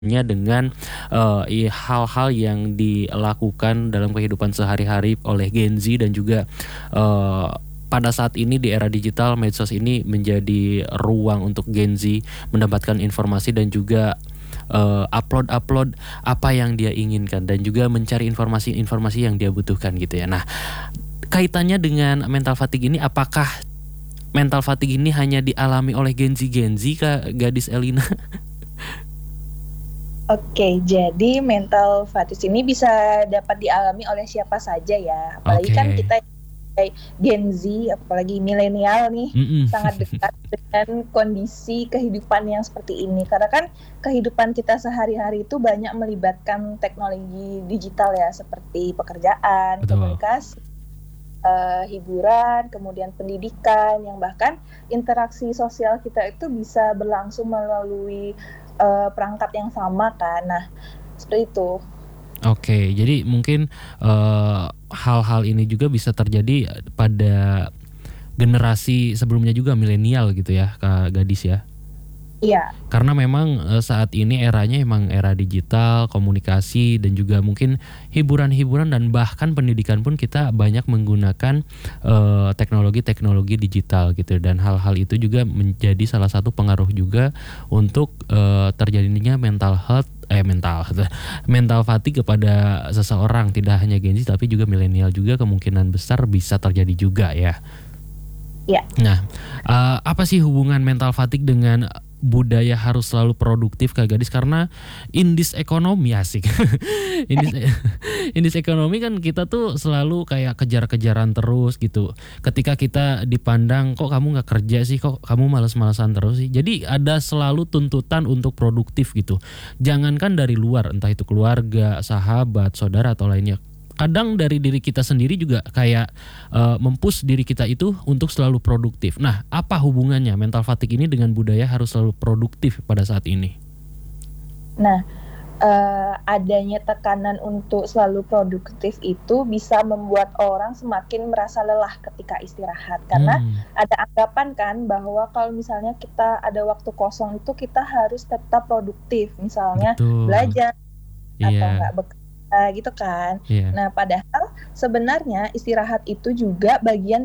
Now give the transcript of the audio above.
dengan, hal-hal yang dilakukan dalam kehidupan sehari-hari oleh Gen Z dan juga, pada saat ini di era digital medsos ini menjadi ruang untuk Gen Z mendapatkan informasi dan juga, upload-upload apa yang dia inginkan dan juga mencari informasi-informasi yang dia butuhkan gitu ya. Nah, kaitannya dengan mental fatigue ini, apakah mental fatigue ini hanya dialami oleh Gen Z, Kak Gadis Elina? Oke, jadi mental fatigue ini bisa dapat dialami oleh siapa saja ya, apalagi kan Oke. kita kayak Gen Z, apalagi milenial nih, Mhm. sangat dekat dengan kondisi kehidupan yang seperti ini. Karena kan kehidupan kita sehari-hari itu banyak melibatkan teknologi digital ya, seperti pekerjaan, Betul. komunikasi, hiburan, kemudian pendidikan, yang bahkan interaksi sosial kita itu bisa berlangsung melalui, perangkat yang sama kan. Nah, seperti itu. Oke, jadi mungkin, hal-hal ini juga bisa terjadi pada generasi sebelumnya juga, milenial gitu ya, Kak Gadis ya? Iya. Karena memang, saat ini eranya emang era digital, komunikasi, dan juga mungkin hiburan-hiburan dan bahkan pendidikan pun kita banyak menggunakan, teknologi-teknologi digital gitu dan hal-hal itu juga menjadi salah satu pengaruh juga untuk, terjadinya mental fatigue kepada seseorang, tidak hanya Gen Z tapi juga milenial juga kemungkinan besar bisa terjadi juga ya. Iya. Nah, apa sih hubungan mental fatigue dengan budaya harus selalu produktif, Kak Gadis? Karena in this economy asik, in this economy kan kita tuh selalu kayak kejar-kejaran terus gitu. Ketika kita dipandang, "Kok kamu nggak kerja sih? Kok kamu malas-malasan terus sih?" Jadi ada selalu tuntutan untuk produktif gitu. Jangankan dari luar, entah itu keluarga, sahabat, saudara, atau lainnya. Kadang dari diri kita sendiri juga kayak, mem-push diri kita itu untuk selalu produktif. Nah, apa hubungannya mental fatigue ini dengan budaya harus selalu produktif pada saat ini? Nah, adanya tekanan untuk selalu produktif itu bisa membuat orang semakin merasa lelah ketika istirahat. Karena Mmm. ada anggapan kan bahwa kalau misalnya kita ada waktu kosong itu kita harus tetap produktif, misalnya Betul. belajar atau Iya. nggak bekerja gitu kan. Iya. Nah, padahal sebenarnya istirahat itu juga bagian